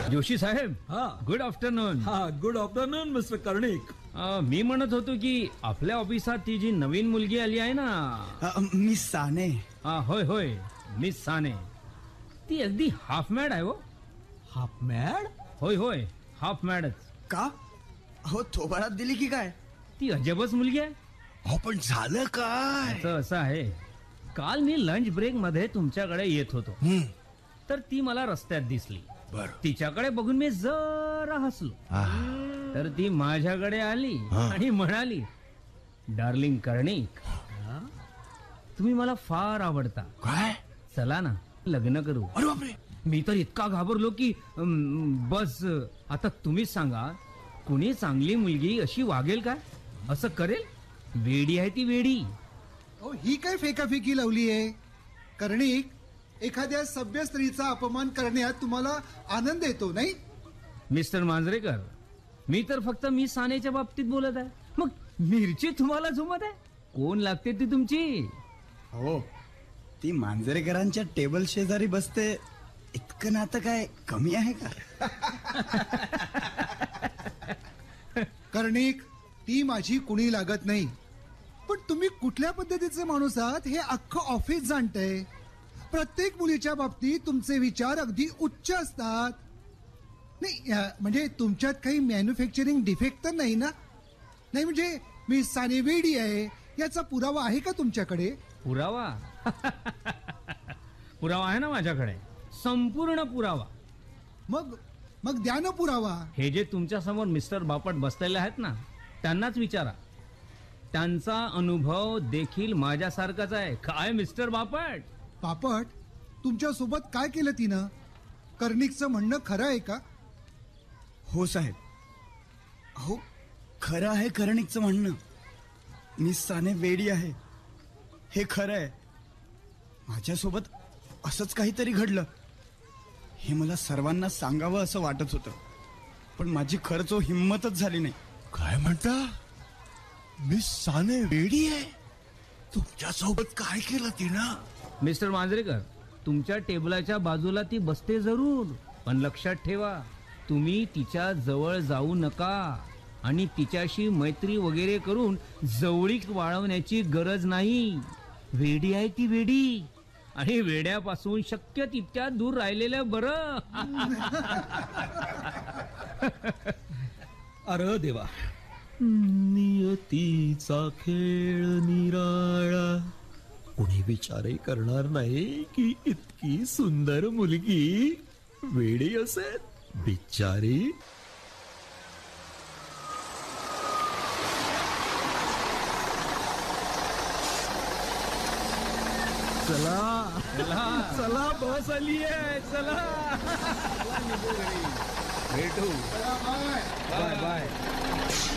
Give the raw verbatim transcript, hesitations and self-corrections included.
जोशी साहेब, हा good afternoon. हा good afternoon mister Karnik. अ, मी म्हणत होतो की आपल्या ऑफिसात ती जी नवीन मुलगी आली आहे ना. अ, मिस साने. हा, होय होय, मिस साने. ती अगदी हाफ मॅड आहे हो. Half mad? होय होय, हाफ मॅडच. का हो थोबाडात दिली की काय? ती अजबच मुलगी आहे. हो पण झालं काय? असं असं आहे, काल मी लंच ब्रेक मध्ये तुमच्याकडे येत होतो, हम्म, तर ती मला रस्त्यात दिसली. बर. तिच्याकडे बघून मी जरा हसलो. तर ती माझ्याकडे आली हा. आणि म्हणाली, डार्लिंग कर्णिक, तुम्ही मला फार आवडता, काय? चला ना लग्न करू. अरे बापरे. मी तर इतका घाबरलो की अम, बस आता तुम्हीच सांगा, कुणी चांगली मुलगी अशी वागेल काय? असं करेल? वेडी आहे ती, वेडी. अहो, ही काय फेकाफेकी लावली आहे? कर्णिक, एखाद्या सभ्य स्त्रीचा अपमान करण्यात तुम्हाला आनंद येतो नाही? मिस्टर मांजरेकर, मी तर फक्त मी सानेच्या बाबतीत बोलत आहे. मग मिरची तुम्हाला झुमत आहे? कोण लागते ती तुमची? हो, ती मांजरेकरांच्या टेबल शेजारी बसते, इतकं नातं काय कमी आहे का? कर्णिक, ती माझी कुणी लागत नाही. पण तुम्ही कुठल्या पद्धतीचे माणूस आहात हे अख्खं ऑफिस जाणतंय. प्रत्येक मुलीच्या बाबतीत तुमचे विचार अगदी उच्च असतात. नाही अ, म्हणजे तुमच्यात काही मॅन्युफॅक्चरिंग डिफेक्ट तर नाही ना? नाही म्हणजे मी साने वेडी आहे याचा पुरावा आहे का तुमच्याकडे? पुरावा? पुरावा आहे ना माझ्याकडे, संपूर्ण पुरावा. मग मग द्या ना पुरावा. हे जे तुमच्या समोर मिस्टर बापट बसलेले आहेत ना, त्यांनाच विचारा. त्यांचा अनुभव देखील माझ्यासारखाच आहे. काय मिस्टर बापट? पापट, तुमच्या सोबत काय केलं तिनं? कर्णिकचं म्हणणं खरं आहे का? हो साहेब, हो खरं आहे कर्णिकचं म्हणणं. मिस साने वेडी आहे, हे खरं आहे. माझ्यासोबत असंच काहीतरी घडलं, हे मला सर्वांना सांगावं असं वाटत होतं, पण माझी खरंच हो हिंमतच झाली नाही. काय म्हणता? मिस साने वेडी आहे? तुमच्या सोबत काय केलं तिनं? मिस्टर मांजरेकर, तुमच्या टेबलाच्या बाजूला ती बसते जरूर, पण लक्षात ठेवा, तुम्ही तिच्या जवळ जाऊ नका आणि तिच्याशी मैत्री वगैरे करून जवळीक वाढवण्याची गरज नाही. वेडी आहे ती, वेडी. आणि वेड्यापासून शक्य तितक्या दूर राहिलेलं बरं. अरे देवा. नियतीचा खेळ निराळा, कुणी विचारही करणार नाही की इतकी सुंदर मुलगी वेडी असेल, बिचारी. चला चला चला, बस आली आहे, चला. भेटू. Bye bye.